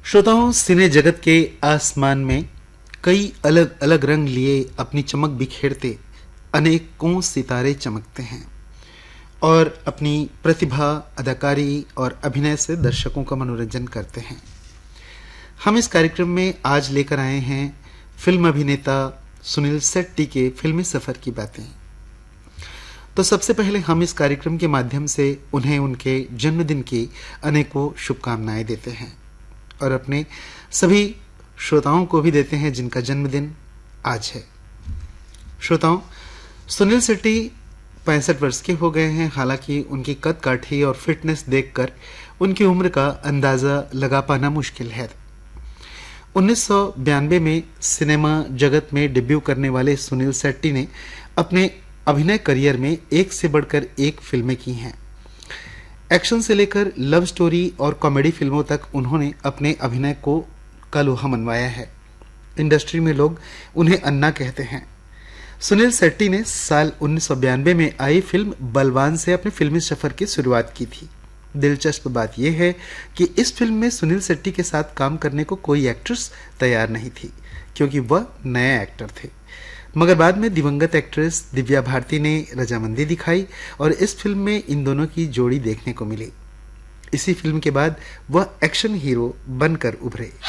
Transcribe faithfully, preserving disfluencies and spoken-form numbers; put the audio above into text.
श्रोताओं, सिने जगत के आसमान में कई अलग अलग रंग लिए अपनी चमक बिखेरते अनेकों सितारे चमकते हैं और अपनी प्रतिभा, अदाकारी और अभिनय से दर्शकों का मनोरंजन करते हैं। हम इस कार्यक्रम में आज लेकर आए हैं फिल्म अभिनेता सुनील शेट्टी के फिल्मी सफर की बातें। तो सबसे पहले हम इस कार्यक्रम के माध्यम से उन्हें उनके जन्मदिन की अनेकों शुभकामनाएं देते हैं और अपने सभी श्रोताओं को भी देते हैं जिनका जन्मदिन आज है। श्रोताओं, सुनील शेट्टी पैंसठ वर्ष के हो गए हैं। हालांकि उनकी कद काठी और फिटनेस देखकर उनकी उम्र का अंदाजा लगा पाना मुश्किल है। उन्नीस सौ बयानबे में सिनेमा जगत में डेब्यू करने वाले सुनील शेट्टी ने अपने अभिनय करियर में एक से बढ़कर एक फिल्में की हैं। एक्शन से लेकर लव स्टोरी और कॉमेडी फिल्मों तक उन्होंने अपने अभिनय को का लोहा मनवाया है। इंडस्ट्री में लोग उन्हें अन्ना कहते हैं। सुनील शेट्टी ने साल उन्नीस सौ बयानबे में आई फिल्म बलवान से अपने फिल्मी सफर की शुरुआत की थी। दिलचस्प बात यह है कि इस फिल्म में सुनील शेट्टी के साथ काम करने को कोई एक्ट्रेस तैयार नहीं थी क्योंकि वह नए एक्टर थे। मगर बाद में दिवंगत एक्ट्रेस दिव्या भारती ने रजामंदी दिखाई और इस फिल्म में इन दोनों की जोड़ी देखने को मिली। इसी फिल्म के बाद वह एक्शन हीरो बनकर उभरे।